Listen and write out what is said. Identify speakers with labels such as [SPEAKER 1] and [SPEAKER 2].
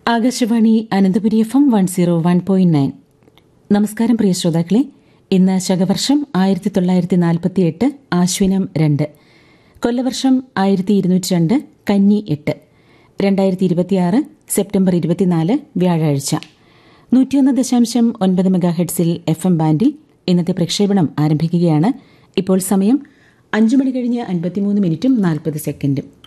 [SPEAKER 1] Akashvani Ananthapuri FM 101.9. നമസ്കാരം പ്രിയ ശ്രോതാക്കളെ. ഇന്ന് ശകവർഷം 1948 ആശ്വിനം 2, കൊല്ലവർഷം 1202 കന്നി 8, 2026 സെപ്റ്റംബർ 24 വ്യാഴാഴ്ച. 101.9 മെഗാഹെർട്സിൽ FM ബാൻഡിൽ ഇന്നത്തെ പ്രക്ഷേപണം ആരംഭിക്കുകയാണ്. ഇപ്പോൾ സമയം 5 മണി കഴിഞ്ഞ് 53 മിനിറ്റും 40 സെക്കൻഡും.